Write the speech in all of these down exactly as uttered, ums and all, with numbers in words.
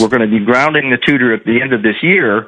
we're going to be grounding the tutor at the end of this year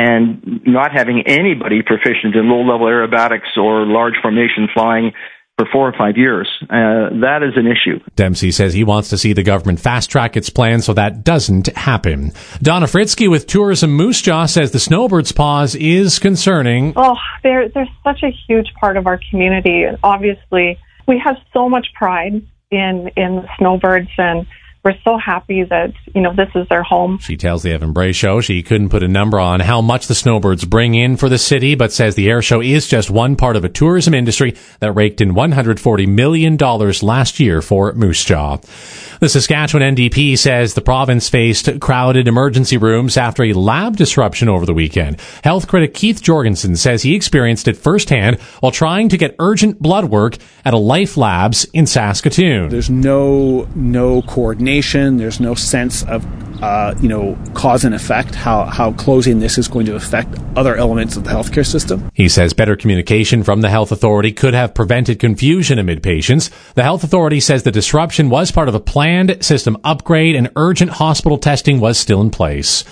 and not having anybody proficient in low-level aerobatics or large formation flying for four or five years. Uh, that is an issue. Dempsey says he wants to see the government fast-track its plan so that doesn't happen. Donna Fritsky with Tourism Moose Jaw says the snowbird's pause is concerning. Oh, they're, they're such a huge part of our community. Obviously, we have so much pride in, in the snowbirds, and we're so happy that, you know, this is their home. She tells the Evan Bray Show she couldn't put a number on how much the snowbirds bring in for the city, but says the air show is just one part of a tourism industry that raked in one hundred forty million dollars last year for Moose Jaw. The Saskatchewan N D P says the province faced crowded emergency rooms after a lab disruption over the weekend. Health critic Keith Jorgensen says he experienced it firsthand while trying to get urgent blood work at a Life Labs in Saskatoon. There's no no coordination. There's no sense of, uh, you know, cause and effect, how, how closing this is going to affect other elements of the healthcare system. He says better communication from the health authority could have prevented confusion amid patients. The health authority says the disruption was part of a planned system upgrade and urgent hospital testing was still in place.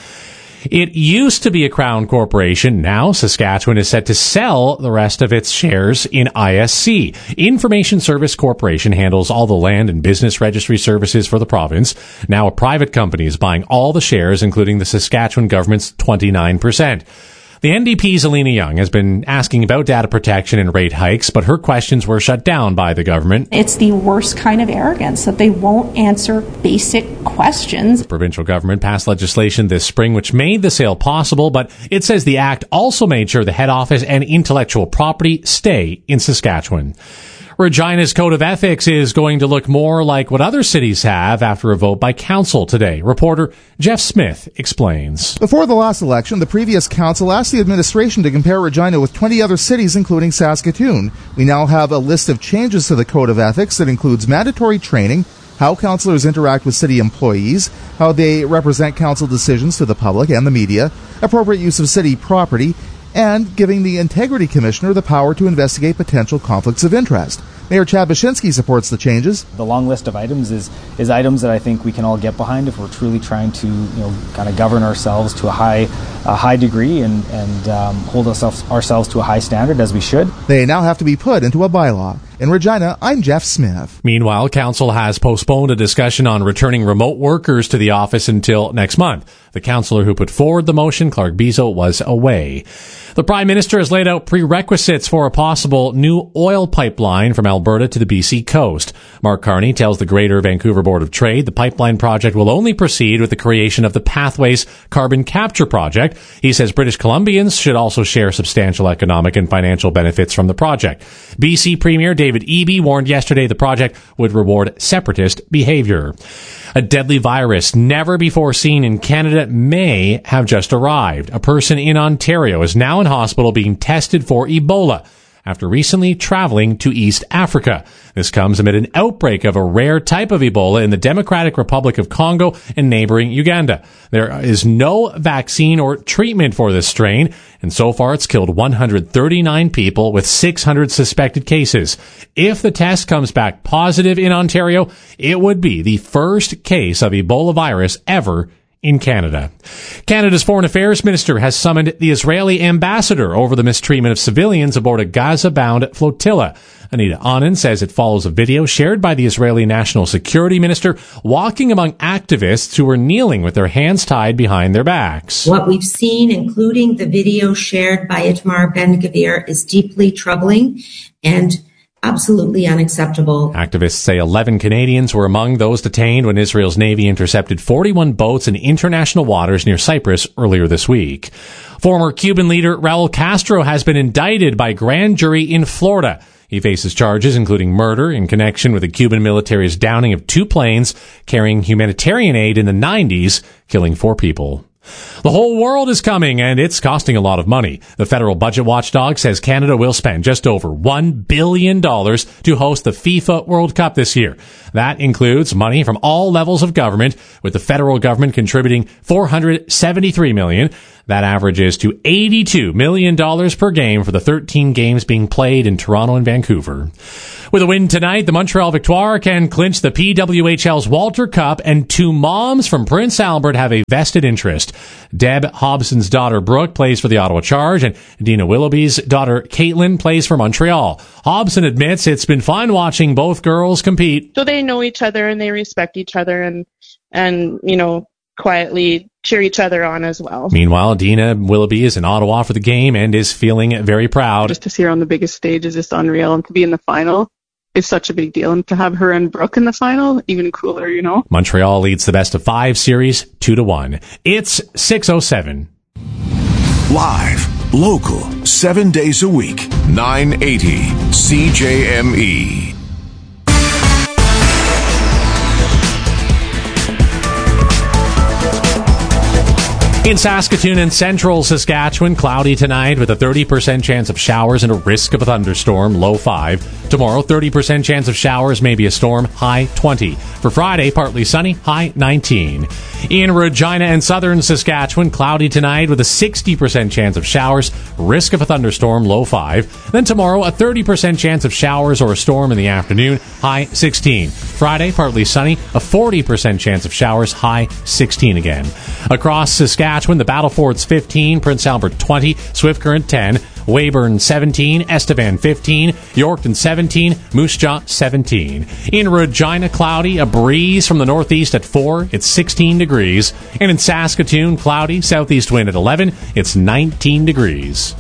It used to be a Crown corporation. Now Saskatchewan is set to sell the rest of its shares in I S C. Information Service Corporation handles all the land and business registry services for the province. Now a private company is buying all the shares, including the Saskatchewan government's twenty-nine percent. The N D P's Alina Young has been asking about data protection and rate hikes, but her questions were shut down by the government. It's the worst kind of arrogance that they won't answer basic questions. The provincial government passed legislation this spring which made the sale possible, but it says the act also made sure the head office and intellectual property stay in Saskatchewan. Regina's Code of Ethics is going to look more like what other cities have after a vote by council today. Reporter Jeff Smith explains. Before the last election, the previous council asked the administration to compare Regina with twenty other cities, including Saskatoon. We now have a list of changes to the Code of Ethics that includes mandatory training, how councillors interact with city employees, how they represent council decisions to the public and the media, appropriate use of city property, and giving the Integrity Commissioner the power to investigate potential conflicts of interest. Mayor Chad Baczynski supports the changes. The long list of items is is items that I think we can all get behind if we're truly trying to, you know, kind of govern ourselves to a high a high degree and, and um, hold ourselves ourselves to a high standard, as we should. They now have to be put into a bylaw. In Regina, I'm Jeff Smith. Meanwhile, council has postponed a discussion on returning remote workers to the office until next month. The councillor who put forward the motion, Clark Bezo, was away. The Prime Minister has laid out prerequisites for a possible new oil pipeline from Alberta to the B C coast. Mark Carney tells the Greater Vancouver Board of Trade the pipeline project will only proceed with the creation of the Pathways Carbon Capture Project. He says British Columbians should also share substantial economic and financial benefits from the project. B C Premier David Eby warned yesterday the project would reward separatist behavior. A deadly virus never before seen in Canada may have just arrived. A person in Ontario is now in hospital being tested for Ebola after recently traveling to East Africa. This comes amid an outbreak of a rare type of Ebola in the Democratic Republic of Congo and neighboring Uganda. There is no vaccine or treatment for this strain, and so far it's killed one hundred thirty-nine people with six hundred suspected cases. If the test comes back positive in Ontario, it would be the first case of Ebola virus ever in Canada. Canada's Foreign Affairs Minister has summoned the Israeli ambassador over the mistreatment of civilians aboard a Gaza-bound flotilla. Anita Anand says it follows a video shared by the Israeli National Security Minister walking among activists who were kneeling with their hands tied behind their backs. What we've seen, including the video shared by Itamar Ben-Gvir, is deeply troubling and absolutely unacceptable. Activists say eleven Canadians were among those detained when Israel's Navy intercepted forty-one boats in international waters near Cyprus earlier this week. Former Cuban leader Raul Castro has been indicted by grand jury in Florida. He faces charges including murder in connection with the Cuban military's downing of two planes carrying humanitarian aid in the nineties, killing four people. The whole world is coming, and it's costing a lot of money. The federal budget watchdog says Canada will spend just over one billion dollars to host the FIFA World Cup this year. That includes money from all levels of government, with the federal government contributing four hundred seventy-three million dollars. That averages to eighty-two million dollars per game for the thirteen games being played in Toronto and Vancouver. With a win tonight, the Montreal Victoire can clinch the P W H L's Walter Cup, and two moms from Prince Albert have a vested interest. Deb Hobson's daughter Brooke plays for the Ottawa Charge, and Dina Willoughby's daughter Caitlin plays for Montreal. Hobson admits it's been fun watching both girls compete. So they know each other and they respect each other, and, and you know, quietly cheer each other on as well. Meanwhile, Dina Willoughby is in Ottawa for the game and is feeling very proud. Just to see her on the biggest stage is just unreal, and to be in the final is such a big deal, and to have her and Brooke in the final, even cooler, you know. Montreal leads the best of five series two to one. It's six oh seven. Live, local, seven days a week, nine eighty C J M E. In Saskatoon and central Saskatchewan, cloudy tonight with a thirty percent chance of showers and a risk of a thunderstorm, low five. Tomorrow, thirty percent chance of showers, maybe a storm, high twenty. For Friday, partly sunny, high nineteen. In Regina and southern Saskatchewan, cloudy tonight with a sixty percent chance of showers, risk of a thunderstorm, low five. Then tomorrow, a thirty percent chance of showers or a storm in the afternoon, high sixteen. Friday, partly sunny, a forty percent chance of showers, high sixteen again. Across Saskatchewan, the Battlefords fifteen, Prince Albert twenty, Swift Current ten, Weyburn seventeen, Estevan fifteen, Yorkton seventeen, Moose Jaw seventeen. In Regina, cloudy, a breeze from the northeast at four, it's sixteen degrees. And in Saskatoon, cloudy, southeast wind at eleven, it's nineteen degrees.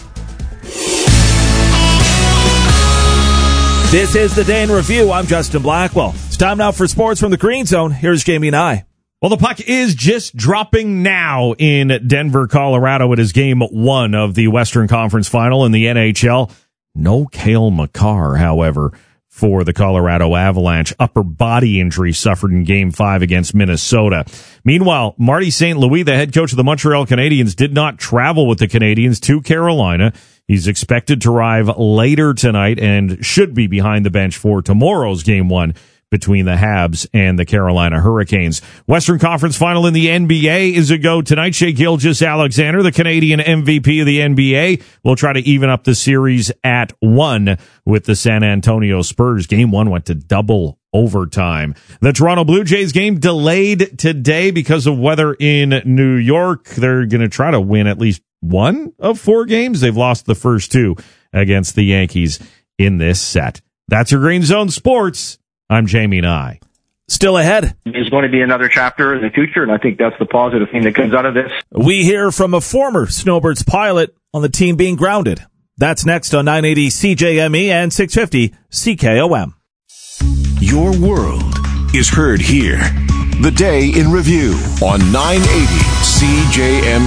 This is the Day in Review. I'm Justin Blackwell. It's time now for sports from the Green Zone. Here's Jamie and I. Well, the puck is just dropping now in Denver, Colorado. It is game one of the Western Conference Final in the N H L. No Cale Makar, however, for the Colorado Avalanche. Upper body injury suffered in game five against Minnesota. Meanwhile, Marty Saint Louis, the head coach of the Montreal Canadiens, did not travel with the Canadiens to Carolina. He's expected to arrive later tonight and should be behind the bench for tomorrow's game one between the Habs and the Carolina Hurricanes. Western Conference Final in the N B A is a go tonight. Shai Gilgeous-Alexander, the Canadian M V P of the N B A, will try to even up the series at one with the San Antonio Spurs. Game one went to double overtime. The Toronto Blue Jays game delayed today because of weather in New York. They're going to try to win at least one of four games. They've lost the first two against the Yankees in this set. That's your Green Zone Sports. I'm Jamie Nye. Still ahead. There's going to be another chapter in the future, and I think that's the positive thing that comes out of this. We hear from a former Snowbirds pilot on the team being grounded. That's next on nine eighty C J M E and six fifty C K O M. Your world is heard here. The Day in Review on nine eighty C J M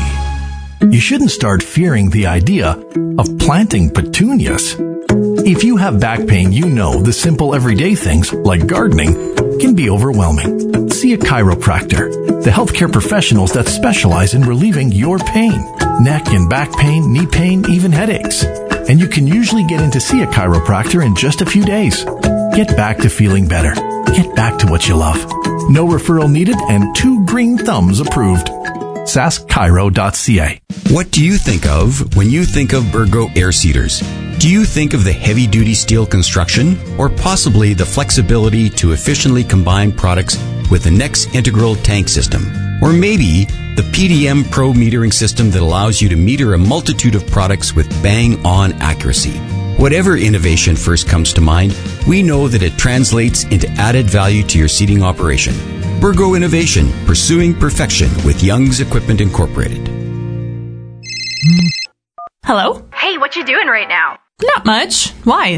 E. You shouldn't start fearing the idea of planting petunias. If you have back pain, you know the simple everyday things, like gardening, can be overwhelming. See a chiropractor, the healthcare professionals that specialize in relieving your pain. Neck and back pain, knee pain, even headaches. And you can usually get in to see a chiropractor in just a few days. Get back to feeling better. Get back to what you love. No referral needed and two green thumbs approved. sask chiro dot c a. What do you think of when you think of Burgo air seeders? Do you think of the heavy-duty steel construction, or possibly the flexibility to efficiently combine products with the Nex Integral Tank System? Or maybe the P D M Pro metering system that allows you to meter a multitude of products with bang-on accuracy? Whatever innovation first comes to mind, we know that it translates into added value to your seeding operation. Burgo Innovation, pursuing perfection with Young's Equipment Incorporated. Hello? Hey, what you doing right now? Not much. Why?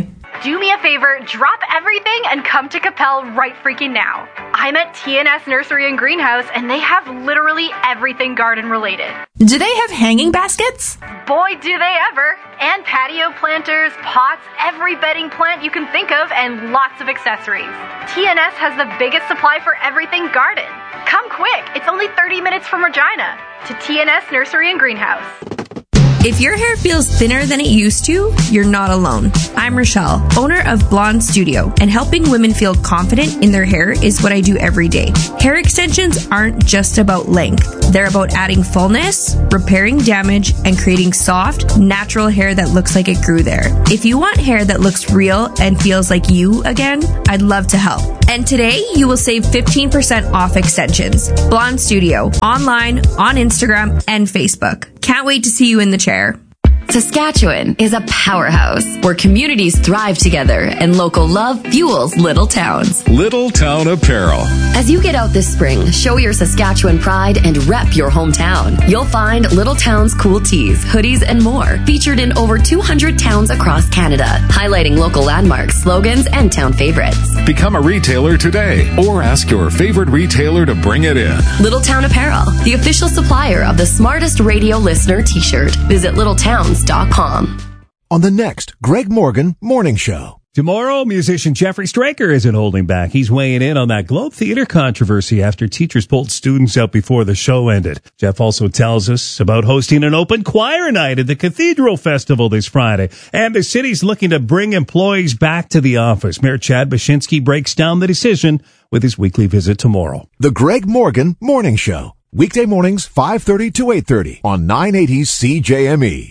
do me a favor, drop everything and come to Capel right freaking now. I'm at T N S Nursery and Greenhouse, and they have literally everything garden related. Do they have hanging baskets? Boy, do they ever. And patio planters, pots, every bedding plant you can think of, and lots of accessories. T N S has the biggest supply for everything garden. Come quick, it's only thirty minutes from Regina. To T N S Nursery and Greenhouse. If your hair feels thinner than it used to, you're not alone. I'm Rochelle, owner of Blonde Studio, and helping women feel confident in their hair is what I do every day. Hair extensions aren't just about length. They're about adding fullness, repairing damage, and creating soft, natural hair that looks like it grew there. If you want hair that looks real and feels like you again, I'd love to help. And today, you will save fifteen percent off extensions. Blonde Studio, online, on Instagram, and Facebook. Can't wait to see you in the chair. Saskatchewan is a powerhouse where communities thrive together and local love fuels little towns. Little Town Apparel. As you get out this spring, show your Saskatchewan pride and rep your hometown. You'll find Little Town's cool tees, hoodies, and more featured in over two hundred towns across Canada, highlighting local landmarks, slogans, and town favorites. Become a retailer today or ask your favorite retailer to bring it in. Little Town Apparel, the official supplier of the smartest radio listener t-shirt. Visit little towns dot com. On the next Greg Morgan Morning Show. Tomorrow, musician Jeffrey Straker isn't holding back. He's weighing in on that Globe Theatre controversy after teachers pulled students out before the show ended. Jeff also tells us about hosting an open choir night at the Cathedral Festival this Friday. And the city's looking to bring employees back to the office. Mayor Chad Bashinsky breaks down the decision with his weekly visit tomorrow. The Greg Morgan Morning Show. Weekday mornings, five thirty to eight thirty on nine eighty C J M E.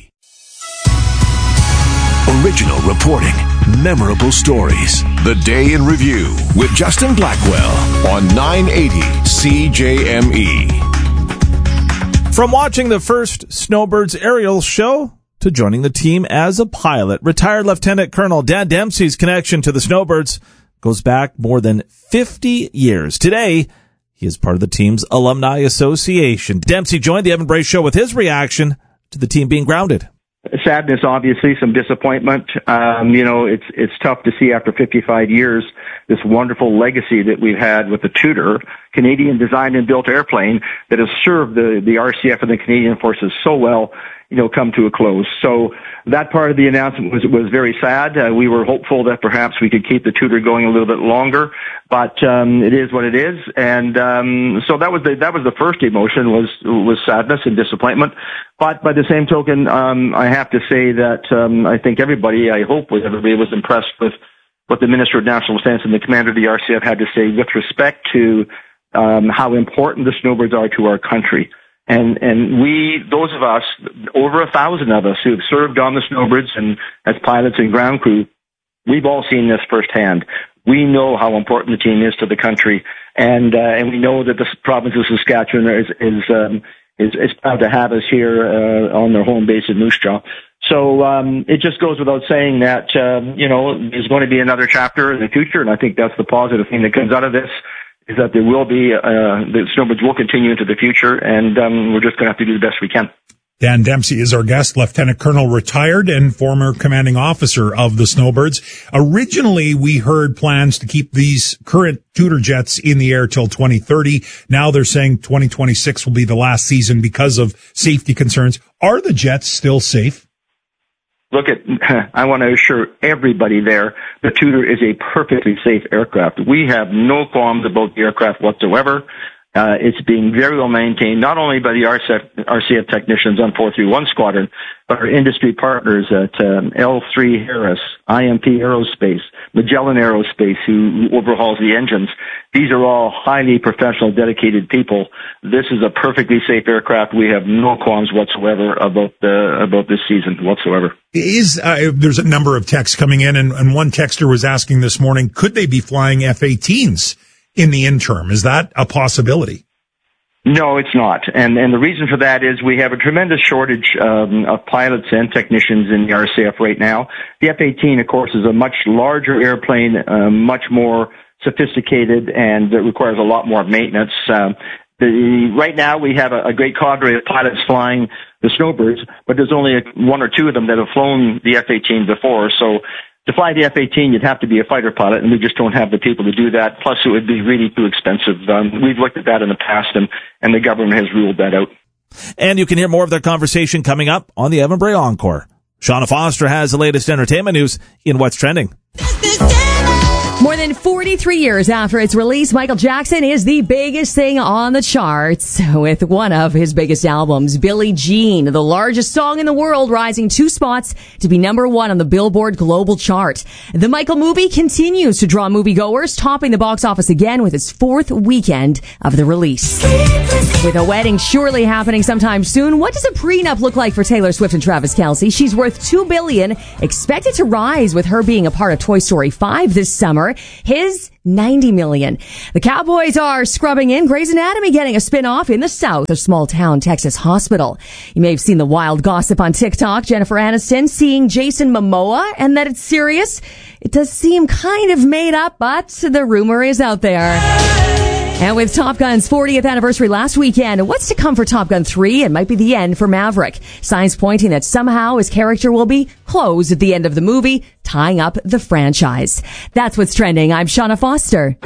Original reporting, memorable stories. The Day in Review with Justin Blackwell on nine eighty C J M E. From watching the first Snowbirds aerial show to joining the team as a pilot, retired Lieutenant Colonel Dan Dempsey's connection to the Snowbirds goes back more than fifty years. Today, he is part of the team's Alumni Association. Dempsey joined the Evan Bray Show with his reaction to the team being grounded. Sadness, obviously, some disappointment. Um, you know, it's it's tough to see after fifty-five years this wonderful legacy that we've had with the Tudor, Canadian designed and built airplane that has served the, the R C F and the Canadian Forces so well, you know, come to a close. So that part of the announcement was was very sad. Uh, we were hopeful that perhaps we could keep the Tudor going a little bit longer, but um, it is what it is. And um, so that was the that was the first emotion was was sadness and disappointment. But by the same token, um, I have to say that um, I think everybody, I hope everybody was impressed with what the Minister of National Defense and the commander of the R C F had to say with respect to um, how important the Snowbirds are to our country. And and we, those of us, over a thousand of us who have served on the Snowbirds and as pilots and ground crew, we've all seen this firsthand. We know how important the team is to the country, and uh, and we know that the province of Saskatchewan is is um, is, is proud to have us here uh, on their home base in Moose Jaw. So um, it just goes without saying that um, you know there's going to be another chapter in the future, and I think that's the positive thing that comes out of this. Is that there will be, uh, the Snowbirds will continue into the future, and um, we're just going to have to do the best we can. Dan Dempsey is our guest, Lieutenant Colonel, retired and former commanding officer of the Snowbirds. Originally, we heard plans to keep these current Tudor jets in the air till twenty thirty. Now they're saying twenty twenty-six will be the last season because of safety concerns. Are the jets still safe? Look at, I want to assure everybody there, the Tudor is a perfectly safe aircraft. We have no qualms about the aircraft whatsoever. Uh, it's being very well maintained, not only by the R C F technicians on four three one Squadron, but our industry partners at um, L three Harris, I M P Aerospace, Magellan Aerospace, who overhauls the engines. These are all highly professional, dedicated people. This is a perfectly safe aircraft. We have no qualms whatsoever about the about this season whatsoever. Is uh, there's a number of texts coming in, and, and one texter was asking this morning, could they be flying F eighteens in the interim? Is that a possibility? No, it's not. And and the reason for that is we have a tremendous shortage um, of pilots and technicians in the R C F right now. The F eighteen, of course, is a much larger airplane, uh, much more sophisticated, and it requires a lot more maintenance. Um, the, right now, we have a, a great cadre of pilots flying the Snowbirds, but there's only a, one or two of them that have flown the F eighteen before. So to fly the F eighteen, you'd have to be a fighter pilot, and we just don't have the people to do that. Plus, it would be really too expensive. Um, we've looked at that in the past, and, and the government has ruled that out. And you can hear more of their conversation coming up on the Evan Bray Encore. Shauna Foster has the latest entertainment news in What's Trending. More than forty-three years after its release, Michael Jackson is the biggest thing on the charts with one of his biggest albums, Billie Jean, the largest song in the world, rising two spots to be number one on the Billboard Global Chart. The Michael movie continues to draw moviegoers, topping the box office again with its fourth weekend of the release. With a wedding surely happening sometime soon, what does a prenup look like for Taylor Swift and Travis Kelce? She's worth two billion dollars, expected to rise with her being a part of Toy Story five this summer. His ninety million dollars. The Cowboys are scrubbing in. Grey's Anatomy getting a spin-off in the South, a small-town Texas hospital. You may have seen the wild gossip on TikTok. Jennifer Aniston seeing Jason Momoa, and that it's serious. It does seem kind of made up, but the rumor is out there. And with Top Gun's fortieth anniversary last weekend, what's to come for Top Gun three? It might be the end for Maverick. Signs pointing that somehow his character will be closed at the end of the movie, tying up the franchise. That's what's trending. I'm Shauna Foster.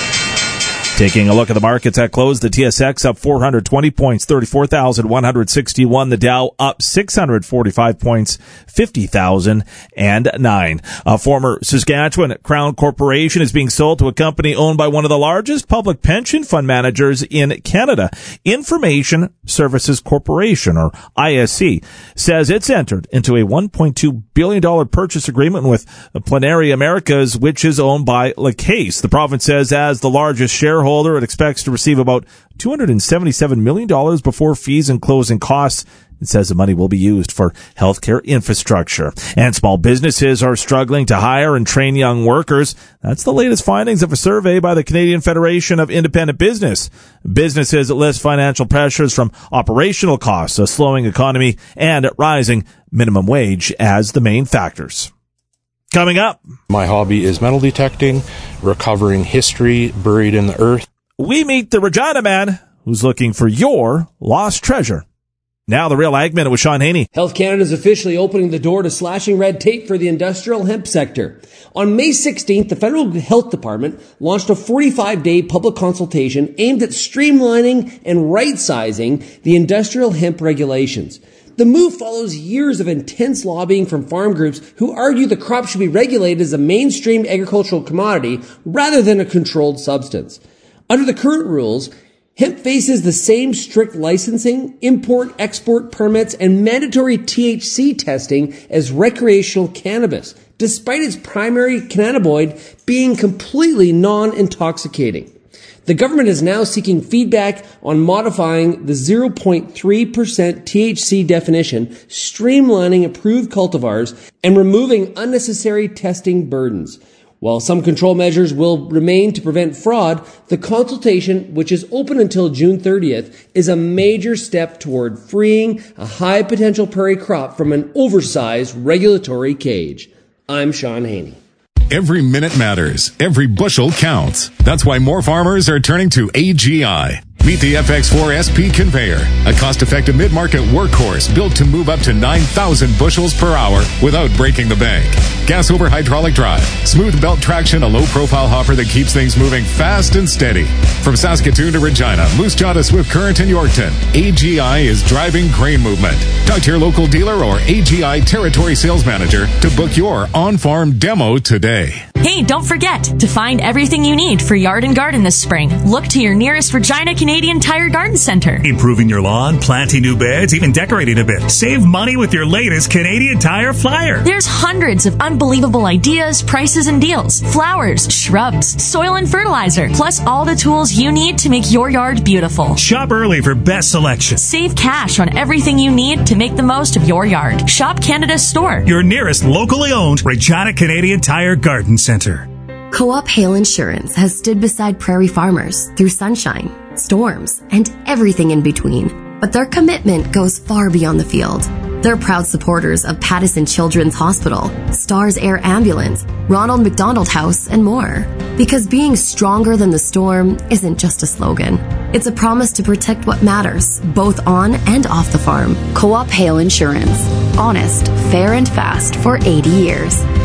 Taking a look at the markets at close, the T S X up four hundred twenty points, thirty-four thousand one hundred sixty-one. The Dow up six hundred forty-five points, fifty thousand nine. A former Saskatchewan Crown Corporation is being sold to a company owned by one of the largest public pension fund managers in Canada. Information Services Corporation, or I S C, says it's entered into a one point two billion dollars purchase agreement with Plenary Americas, which is owned by La Caisse. The province says as the largest shareholder, it expects to receive about two hundred seventy-seven million dollars before fees and closing costs. It says the money will be used for healthcare infrastructure. And small businesses are struggling to hire and train young workers. That's the latest findings of a survey by the Canadian Federation of Independent Business. Businesses list financial pressures from operational costs, a slowing economy, and rising minimum wage as the main factors. Coming up, my hobby is metal detecting, recovering history buried in the earth. We meet the Regina man who's looking for your lost treasure. Now the Real Ag Minute with Sean Haney. Health Canada is officially opening the door to slashing red tape for the industrial hemp sector. On May sixteenth, the Federal Health Department launched a forty-five day public consultation aimed at streamlining and right-sizing the industrial hemp regulations. The move follows years of intense lobbying from farm groups who argue the crop should be regulated as a mainstream agricultural commodity rather than a controlled substance. Under the current rules, hemp faces the same strict licensing, import, export permits, and mandatory T H C testing as recreational cannabis, despite its primary cannabinoid being completely non-intoxicating. The government is now seeking feedback on modifying the zero point three percent T H C definition, streamlining approved cultivars, and removing unnecessary testing burdens. While some control measures will remain to prevent fraud, the consultation, which is open until June thirtieth, is a major step toward freeing a high-potential prairie crop from an oversized regulatory cage. I'm Sean Haney. Every minute matters. Every bushel counts. That's why more farmers are turning to A G I. Meet the F X four S P conveyor, a cost-effective mid-market workhorse built to move up to nine thousand bushels per hour without breaking the bank. Gas over hydraulic drive, smooth belt traction, a low-profile hopper that keeps things moving fast and steady. From Saskatoon to Regina, Moose Jaw to Swift Current and Yorkton, A G I is driving grain movement. Talk to your local dealer or A G I territory sales manager to book your on-farm demo today. Hey, don't forget to find everything you need for yard and garden this spring. Look to your nearest Regina Canadian Tire Garden Center. Improving your lawn, planting new beds, even decorating a bit. Save money with your latest Canadian Tire flyer. There's hundreds of unbelievable ideas, prices, and deals. Flowers, shrubs, soil and fertilizer, plus all the tools you need to make your yard beautiful. Shop early for best selection. Save cash on everything you need to make the most of your yard. Shop Canada's store. Your nearest locally owned Regina Canadian Tire Garden Center. Co-op Hail Insurance has stood beside prairie farmers through sunshine, storms, and everything in between. But their commitment goes far beyond the field. They're proud supporters of Pattison Children's Hospital, Stars Air Ambulance, Ronald McDonald House, and more. Because being stronger than the storm isn't just a slogan. It's a promise to protect what matters, both on and off the farm. Co-op Hail Insurance. Honest, fair, and fast for eighty years.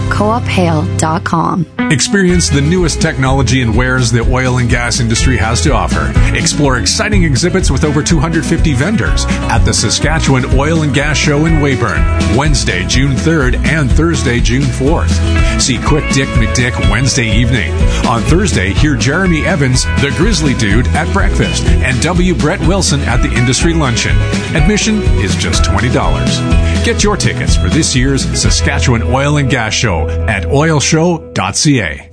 co op hail dot com. Experience the newest technology and wares the oil and gas industry has to offer. Explore exciting exhibits with over two hundred fifty vendors at the Saskatchewan Oil and Gas Show in Weyburn, Wednesday, June third and Thursday, June fourth. See Quick Dick McDick Wednesday evening. On Thursday, hear Jeremy Evans, the Grizzly Dude, at breakfast, and W. Brett Wilson at the industry luncheon. Admission is just twenty dollars. Get your tickets for this year's Saskatchewan Oil and Gas Show at oil show dot c a.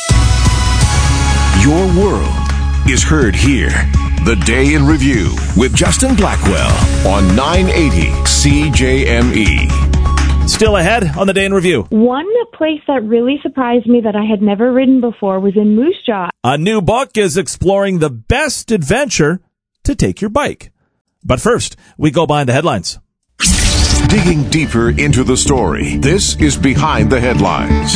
Your world is heard here. The Day in Review with Justin Blackwell on nine eighty C J M E. Still ahead on the Day in Review. One place that really surprised me that I had never ridden before was in Moose Jaw. A new book is exploring the best adventure to take your bike. But first, we go behind the headlines. Digging deeper into the story, this is Behind the Headlines.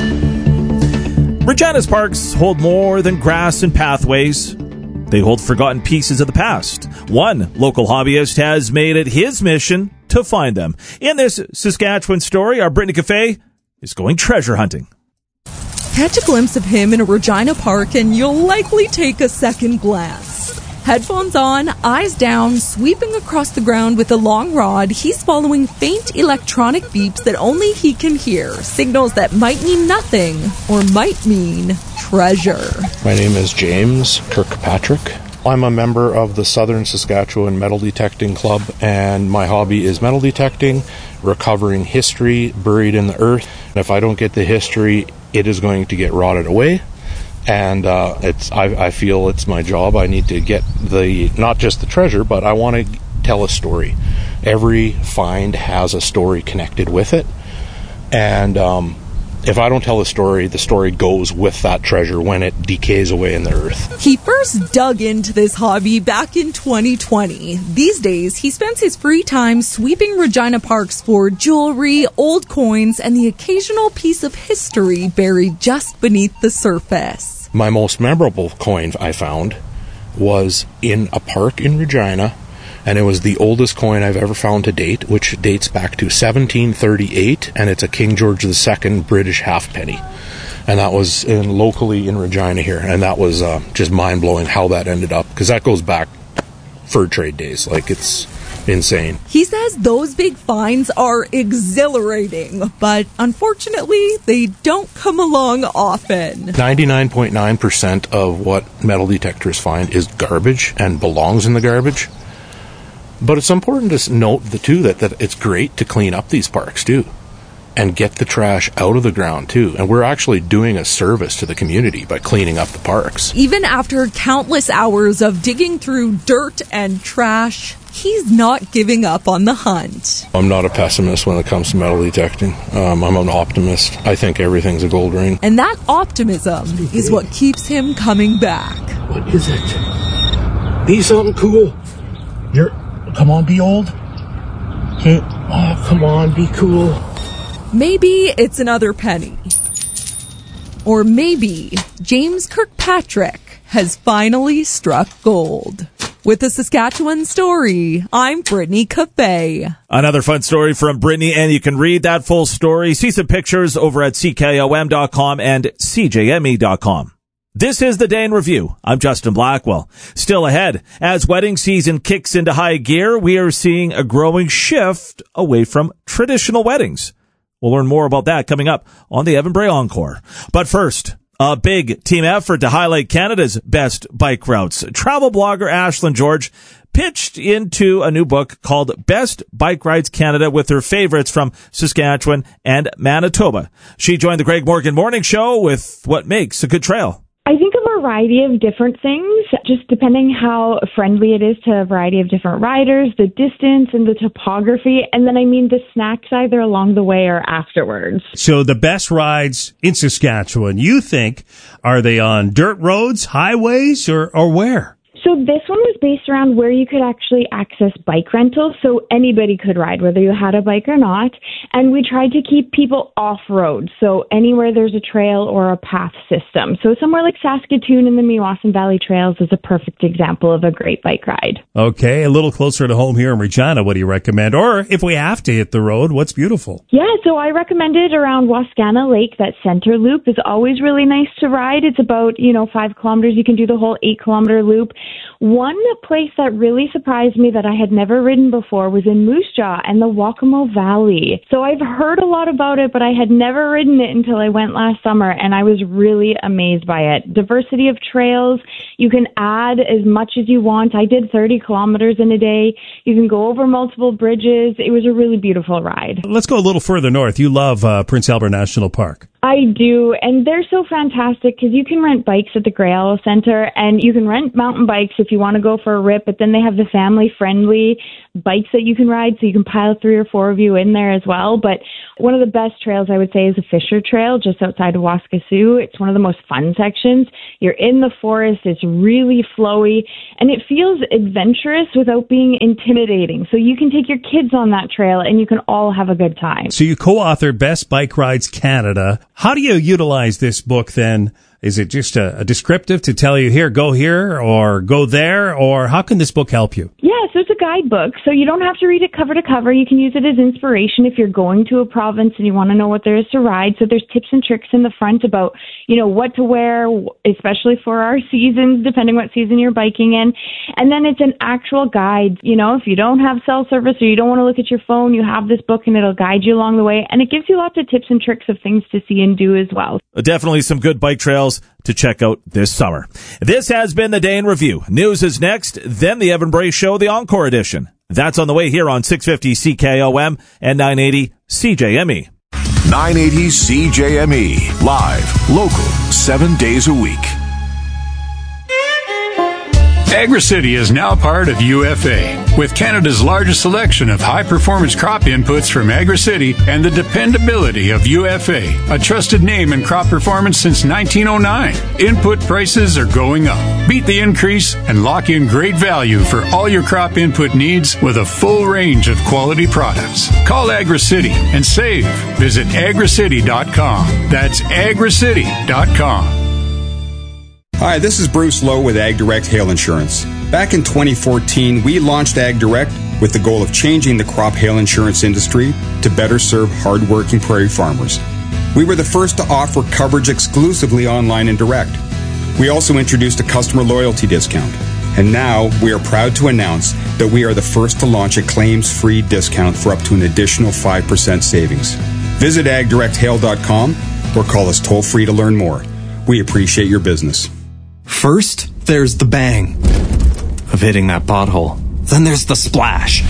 Regina's parks hold more than grass and pathways. They hold forgotten pieces of the past. One local hobbyist has made it his mission to find them. In this Saskatchewan story, our Brittany Cafe is going treasure hunting. Catch a glimpse of him in a Regina park and you'll likely take a second glance. Headphones on, eyes down, sweeping across the ground with a long rod, he's following faint electronic beeps that only he can hear. Signals that might mean nothing or might mean treasure. My name is James Kirkpatrick. I'm a member of the Southern Saskatchewan Metal Detecting Club, and my hobby is metal detecting, recovering history buried in the earth. If I don't get the history, it is going to get rotted away. And uh, it's I, I feel it's my job. I need to get the not just the treasure, but I want to tell a story. Every find has a story connected with it, and um, if I don't tell a story, the story goes with that treasure when it decays away in the earth. He first dug into this hobby back in twenty twenty. These days, he spends his free time sweeping Regina parks for jewelry, old coins, and the occasional piece of history buried just beneath the surface. My most memorable coin I found was in a park in Regina, and it was the oldest coin I've ever found to date, which dates back to seventeen thirty-eight, and it's a King George the Second British halfpenny. And that was in locally in Regina here, and that was uh, just mind-blowing how that ended up, because that goes back fur trade days. Like, it's insane. He says those big finds are exhilarating, but unfortunately, they don't come along often. ninety-nine point nine percent of what metal detectors find is garbage and belongs in the garbage. But it's important to note, the too, that, that it's great to clean up these parks, too, and get the trash out of the ground, too. And we're actually doing a service to the community by cleaning up the parks. Even after countless hours of digging through dirt and trash, he's not giving up on the hunt. I'm not a pessimist when it comes to metal detecting. Um, I'm an optimist. I think everything's a gold ring. And that optimism is what keeps him coming back. What is it? Be something cool. You're... Come on, be old. Oh, come on, be cool. Maybe it's another penny. Or maybe James Kirkpatrick has finally struck gold. With the Saskatchewan Story, I'm Brittany Cafe. Another fun story from Brittany, and you can read that full story, see some pictures over at C K O M dot com and C J M E dot com. This is the Day in Review. I'm Justin Blackwell. Still ahead, as wedding season kicks into high gear, we are seeing a growing shift away from traditional weddings. We'll learn more about that coming up on the Evan Bray Encore. But first, a big team effort to highlight Canada's best bike routes. Travel blogger Ashlyn George pitched into a new book called Best Bike Rides Canada with her favorites from Saskatchewan and Manitoba. She joined the Greg Morgan Morning Show with what makes a good trail. I think a variety of different things, just depending how friendly it is to a variety of different riders, the distance and the topography, and then I mean the snacks either along the way or afterwards. So the best rides in Saskatchewan, you think, are they on dirt roads, highways, or, or where? So this one was based around where you could actually access bike rentals, so anybody could ride, whether you had a bike or not. And we tried to keep people off-road, so anywhere there's a trail or a path system. So somewhere like Saskatoon and the Meewasin Valley Trails is a perfect example of a great bike ride. Okay, a little closer to home here in Regina, what do you recommend? Or if we have to hit the road, what's beautiful? Yeah, so I recommended around Wascana Lake. That center loop is always really nice to ride. It's about, you know, five kilometers. You can do the whole eight kilometer loop. One place that really surprised me that I had never ridden before was in Moose Jaw and the Wakamo Valley. So I've heard a lot about it, but I had never ridden it until I went last summer, and I was really amazed by it. Diversity of trails. You can add as much as you want. I did thirty kilometers in a day. You can go over multiple bridges. It was a really beautiful ride. Let's go a little further north. You love uh, Prince Albert National Park. I do, and they're so fantastic because you can rent bikes at the Grey Owl Center, and you can rent mountain bikes if you want to go for a rip, but then they have the family-friendly bikes that you can ride, so you can pile three or four of you in there as well. But one of the best trails, I would say, is the Fisher Trail just outside of Waskesiu. It's one of the most fun sections. You're in the forest, it's really flowy, and it feels adventurous without being intimidating. So you can take your kids on that trail, and you can all have a good time. So you co-authored Best Bike Rides Canada. How do you utilize this book then? Is it just a, a descriptive to tell you, here, go here, or go there, or how can this book help you? Yeah, so it's a guidebook, so you don't have to read it cover to cover. You can use it as inspiration if you're going to a province and you want to know what there is to ride. So there's tips and tricks in the front about, you know, what to wear, especially for our seasons, depending what season you're biking in. And then it's an actual guide. You know, if you don't have cell service or you don't want to look at your phone, you have this book and it'll guide you along the way. And it gives you lots of tips and tricks of things to see and do as well. Definitely some good bike trails to check out this summer. This has been the Day in Review. News is next, then the Evan Bray Show, the Encore Edition. That's on the way here on six fifty C K O M and nine eighty C J M E. nine eighty C J M E. Live, local, seven days a week. AgriCity is now part of U F A. With Canada's largest selection of high-performance crop inputs from AgriCity and the dependability of U F A, a trusted name in crop performance since nineteen oh nine. Input prices are going up. Beat the increase and lock in great value for all your crop input needs with a full range of quality products. Call AgriCity and save. Visit agricity dot com. That's agricity dot com. Hi, this is Bruce Lowe with AgDirect Hail Insurance. Back in twenty fourteen, we launched AgDirect with the goal of changing the crop hail insurance industry to better serve hardworking prairie farmers. We were the first to offer coverage exclusively online and direct. We also introduced a customer loyalty discount. And now we are proud to announce that we are the first to launch a claims-free discount for up to an additional five percent savings. Visit ag direct hail dot com or call us toll-free to learn more. We appreciate your business. First, there's the bang of hitting that pothole. Then there's the splash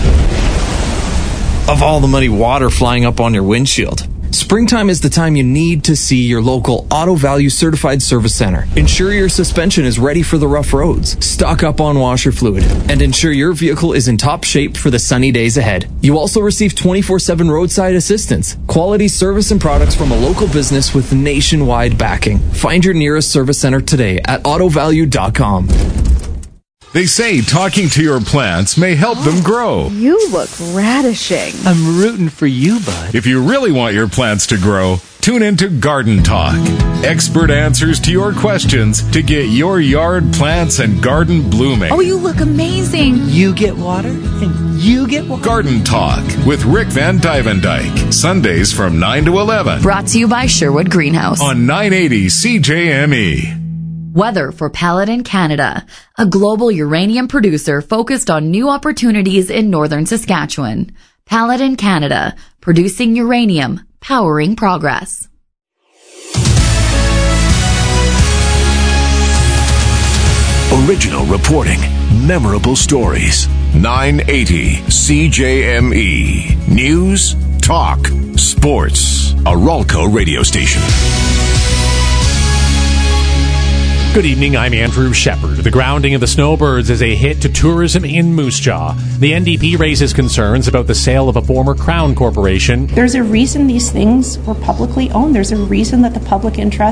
of all the muddy water flying up on your windshield. Springtime is the time you need to see your local Auto Value Certified Service Center. Ensure your suspension is ready for the rough roads. Stock up on washer fluid. And ensure your vehicle is in top shape for the sunny days ahead. You also receive twenty-four seven roadside assistance. Quality service and products from a local business with nationwide backing. Find your nearest service center today at auto value dot com. They say talking to your plants may help them grow. You look radishing. I'm rooting for you, bud. If you really want your plants to grow, tune into Garden Talk. Expert answers to your questions to get your yard plants and garden blooming. Oh, you look amazing. You get water, and you get water. Garden Talk with Rick Van Dyvendyke. Sundays from nine to eleven. Brought to you by Sherwood Greenhouse. On nine eighty C J M E. Weather for Paladin Canada, a global uranium producer focused on new opportunities in northern Saskatchewan. Paladin Canada, producing uranium, powering progress. Original reporting, memorable stories. nine eighty C J M E. News, talk, sports. A Ralco radio station. Good evening, I'm Andrew Shepard. The grounding of the snowbirds is a hit to tourism in Moose Jaw. The N D P raises concerns about the sale of a former Crown corporation. There's a reason these things were publicly owned. There's a reason that the public interest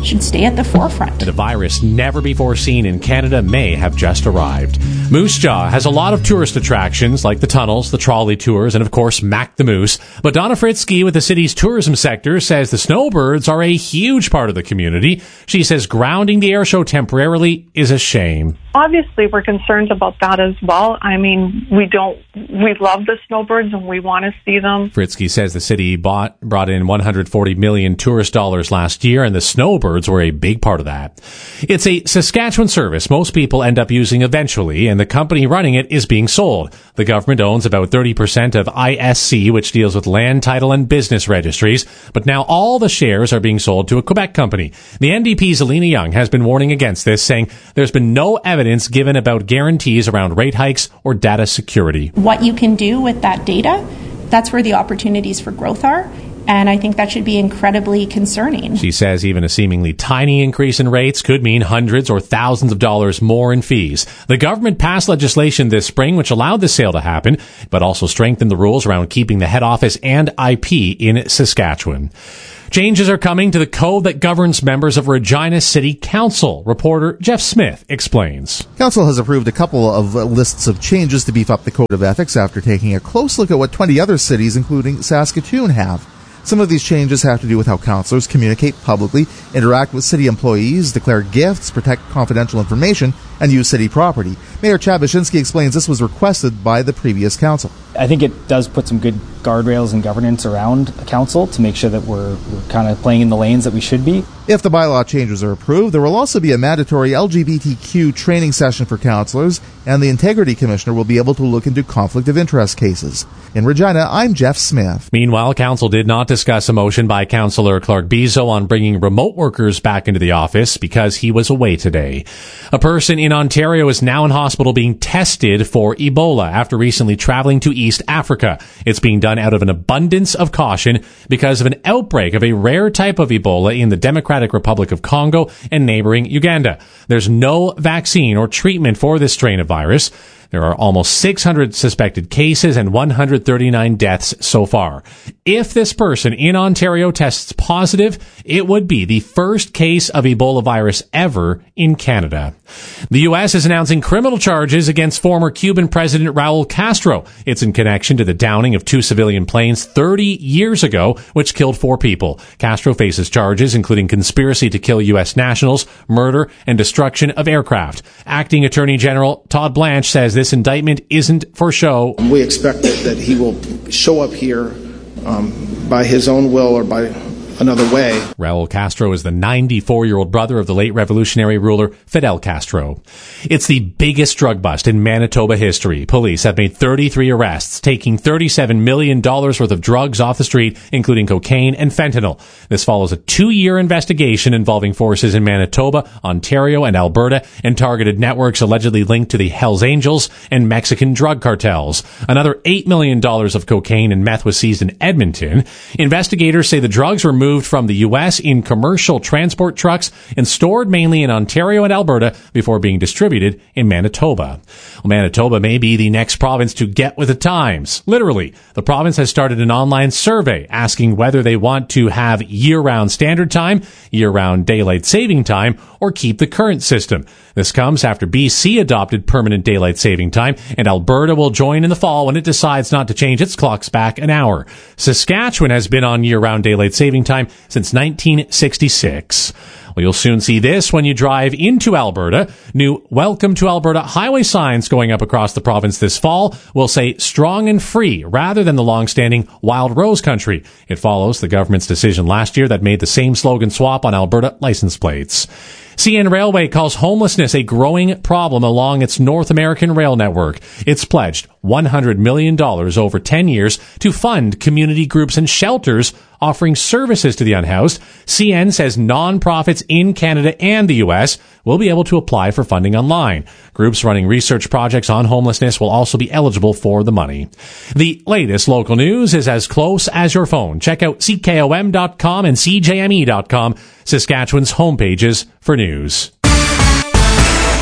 should stay at the forefront. And a virus never before seen in Canada may have just arrived. Moose Jaw has a lot of tourist attractions like the tunnels, the trolley tours, and of course Mac the Moose. But Donna Fritzky with the city's tourism sector says the snowbirds are a huge part of the community. She says grounding the air show temporarily is a shame. Obviously, we're concerned about that as well. I mean, we don't, we love the snowbirds and we want to see them. Fritzky says the city bought, brought in one hundred forty million tourist dollars last year, and the snowbirds were a big part of that. It's a Saskatchewan service most people end up using eventually, and the company running it is being sold. The government owns about thirty percent of I S C, which deals with land, title, and business registries, but now all the shares are being sold to a Quebec company. The N D P's Alina Young has been warning against this, saying there's been no evidence given about guarantees around rate hikes or data security. What you can do with that data, that's where the opportunities for growth are. And I think that should be incredibly concerning. She says even a seemingly tiny increase in rates could mean hundreds or thousands of dollars more in fees. The government passed legislation this spring which allowed the sale to happen, but also strengthened the rules around keeping the head office and I P in Saskatchewan. Changes are coming to the code that governs members of Regina City Council. Reporter Jeff Smith explains. Council has approved a couple of uh, lists of changes to beef up the code of ethics after taking a close look at what twenty other cities, including Saskatoon, have. Some of these changes have to do with how councillors communicate publicly, interact with city employees, declare gifts, protect confidential information, and use city property. Mayor Chad Baczynski explains this was requested by the previous council. I think it does put some good guardrails and governance around a council to make sure that we're, we're kind of playing in the lanes that we should be. If the bylaw changes are approved, there will also be a mandatory L G B T Q training session for councillors, and the Integrity Commissioner will be able to look into conflict of interest cases. In Regina, I'm Jeff Smith. Meanwhile, Council did not discuss a motion by Councillor Clark Bezo on bringing remote workers back into the office because he was away today. A person in Ontario is now in hospital being tested for Ebola after recently traveling to East Africa. It's being done out of an abundance of caution because of an outbreak of a rare type of Ebola in the Democratic Republic of Congo and neighboring Uganda. There's no vaccine or treatment for this strain of virus. There are almost six hundred suspected cases and one hundred thirty-nine deaths so far. If this person in Ontario tests positive, it would be the first case of Ebola virus ever in Canada. The U S is announcing criminal charges against former Cuban President Raul Castro. It's in connection to the downing of two civilian planes thirty years ago, which killed four people. Castro faces charges including conspiracy to kill U S nationals, murder, and destruction of aircraft. Acting Attorney General Todd Blanche says this indictment isn't for show. We expect that, that he will show up here um, by his own will or by another way. Raul Castro is the ninety-four-year-old brother of the late revolutionary ruler Fidel Castro. It's the biggest drug bust in Manitoba history. Police have made thirty-three arrests, taking thirty-seven million dollars worth of drugs off the street, including cocaine and fentanyl. This follows a two-year investigation involving forces in Manitoba, Ontario, and Alberta, and targeted networks allegedly linked to the Hells Angels and Mexican drug cartels. Another eight million dollars of cocaine and meth was seized in Edmonton. Investigators say the drugs were moved from the U S in commercial transport trucks and stored mainly in Ontario and Alberta before being distributed in Manitoba. Well, Manitoba may be the next province to get with the times. Literally, the province has started an online survey asking whether they want to have year-round standard time, year-round daylight saving time, or keep the current system. This comes after B C adopted permanent daylight saving time, and Alberta will join in the fall when it decides not to change its clocks back an hour. Saskatchewan has been on year-round daylight saving time since nineteen sixty-six. Well, you'll soon see this when you drive into Alberta. New Welcome to Alberta highway signs going up across the province this fall will say strong and free rather than the long-standing Wild Rose Country. It follows the government's decision last year that made the same slogan swap on Alberta license plates. C N Railway calls homelessness a growing problem along its North American rail network. It's pledged one hundred million dollars over ten years to fund community groups and shelters offering services to the unhoused. C N says nonprofits in Canada and the U S will be able to apply for funding online. Groups running research projects on homelessness will also be eligible for the money. The latest local news is as close as your phone. Check out C K O M dot com and C J M E dot com, Saskatchewan's homepages for news.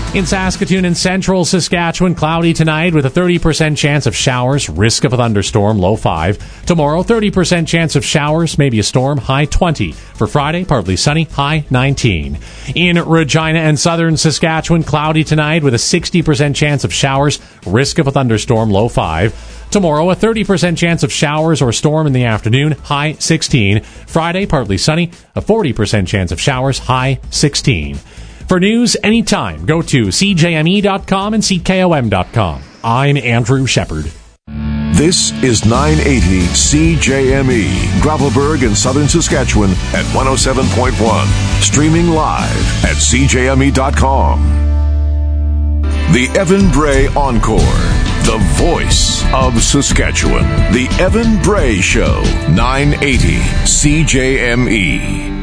In Saskatoon and central Saskatchewan, cloudy tonight with a thirty percent chance of showers, risk of a thunderstorm, low five. Tomorrow, thirty percent chance of showers, maybe a storm, high twenty. For Friday, partly sunny, high nineteen. In Regina and southern Saskatchewan, cloudy tonight with a sixty percent chance of showers, risk of a thunderstorm, low five. Tomorrow, a thirty percent chance of showers or storm in the afternoon, high sixteen. Friday, partly sunny, a forty percent chance of showers, high sixteen. For news anytime, go to C J M E dot com and C K O M dot com. I'm Andrew Shepard. This is nine eighty C J M E, Gravelburg in southern Saskatchewan at one oh seven point one. Streaming live at C J M E dot com. The Evan Bray Encore, the voice of Saskatchewan. The Evan Bray Show, nine eighty C J M E.